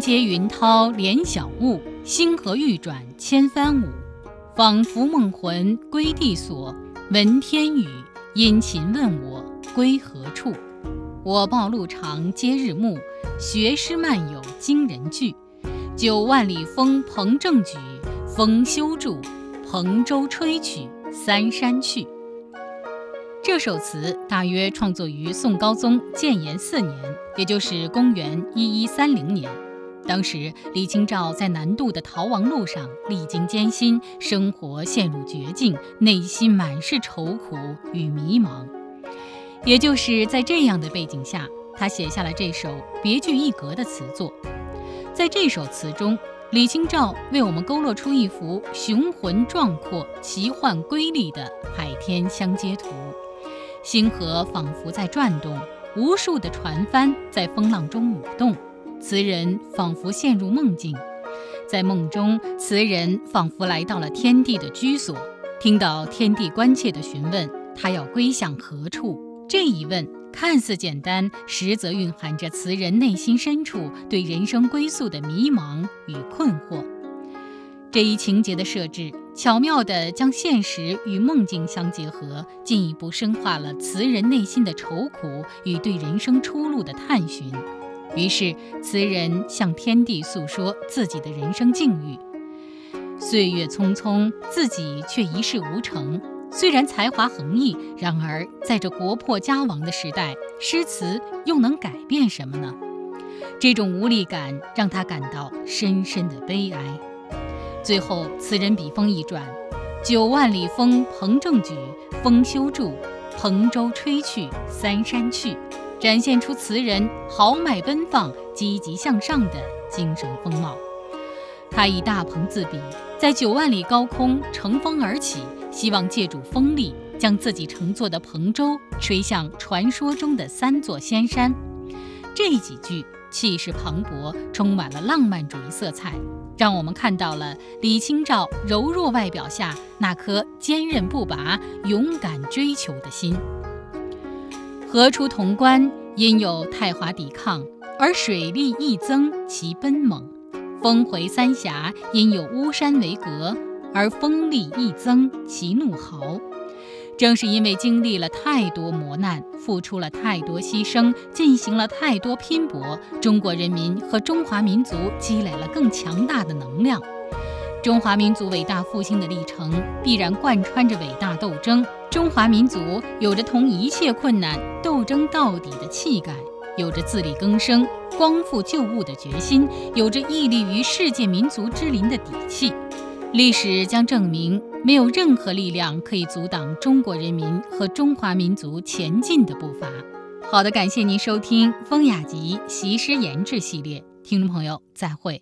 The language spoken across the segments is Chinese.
接云涛连晓雾，星河欲转千帆舞。仿佛梦魂归地所，闻天语，殷勤问我归何处。我报路长接日暮，学诗漫有惊人句。9万里风鹏正举，风休住，蓬舟吹去三山去。这首词大约创作于宋高宗建炎4年，也就是公元1130年。当时李清照在南渡的逃亡路上历经艰辛，生活陷入绝境，内心满是愁苦与迷茫。也就是在这样的背景下，他写下了这首别具一格的词作。在这首词中，李清照为我们勾勒出一幅雄浑壮阔、奇幻瑰丽的海天相接图。星河仿佛在转动，无数的船帆在风浪中舞动，词人仿佛陷入梦境。在梦中，词人仿佛来到了天地的居所，听到天地关切地询问他要归向何处。这一问看似简单，实则蕴含着词人内心深处对人生归宿的迷茫与困惑。这一情节的设置，巧妙地将现实与梦境相结合，进一步深化了词人内心的愁苦与对人生出路的探寻。于是，词人向天地诉说自己的人生境遇。岁月匆匆，自己却一事无成。虽然才华横溢，然而在这国破家亡的时代，诗词又能改变什么呢？这种无力感让他感到深深的悲哀。最后，词人笔锋一转，9万里风鹏正举，风休住，蓬舟吹去三山去，展现出词人豪迈奔放、积极向上的精神风貌。他以大鹏自比，在9万里高空乘风而起，希望借助风力将自己乘坐的蓬舟吹向传说中的3座仙山。这几句气势磅礴，充满了浪漫主义色彩，让我们看到了李清照柔弱外表下那颗坚韧不拔、勇敢追求的心。河出潼关，因有太华抵抗，而水力亦增其奔猛；峰回三峡，因有巫山为隔，而锋利亦增其怒豪。正是因为经历了太多磨难，付出了太多牺牲，进行了太多拼搏，中国人民和中华民族积累了更强大的能量。中华民族伟大复兴的历程必然贯穿着伟大斗争，中华民族有着同一切困难斗争到底的气概，有着自力更生、光复旧物的决心，有着屹立于世界民族之林的底气。历史将证明，没有任何力量可以阻挡中国人民和中华民族前进的步伐。好的，感谢您收听《风雅集习诗研制》系列，听众朋友再会。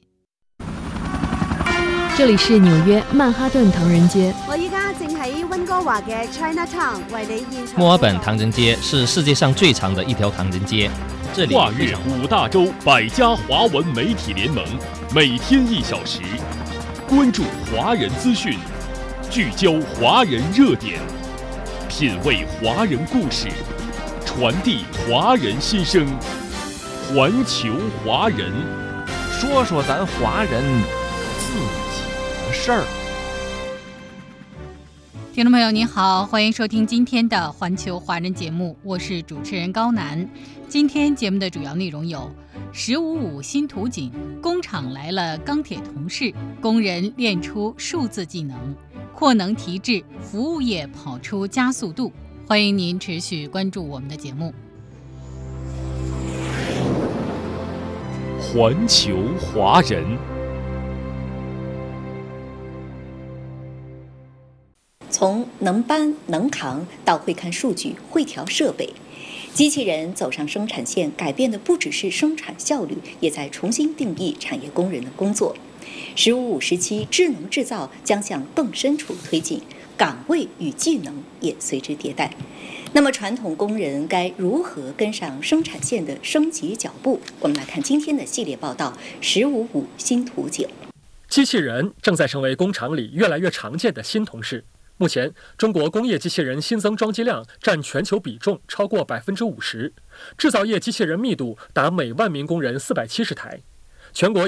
这里是纽约曼哈顿唐人街。 我依家正喺温哥華嘅 Chinatown 為你現場。 墨爾本唐人街是世界上最长的一条唐人街，这里跨越5大洲100家华文媒体联盟，每天1小时，关注华人资讯，聚焦华人热点，品味华人故事，传递华人心声，环球华人， 说说咱华人自己的事儿。 听众朋友您好，欢迎收听今天的环球华人节目，我是主持人高楠。今天节目的主要内容有15.5新图景，工厂来了钢铁同事，工人练出数字技能，扩能提质，服务业跑出加速度。欢迎您持续关注我们的节目。 环球华人。 从能搬能扛到会看数据、会调设备，机器人走上生产线，改变的不只是生产效率，也在重新定义产业工人的工作。15.5时期，智能制造将向更深处推进，岗位与技能也随之迭代。那么，传统工人该如何跟上生产线的升级脚步？我们来看今天的系列报道：15.5新图景。 机器人正在成为工厂里越来越常见的新同事。目前，中国工业机器人新增装机量占全球比重超过50%，制造业机器人密度达每万名工人470台。全国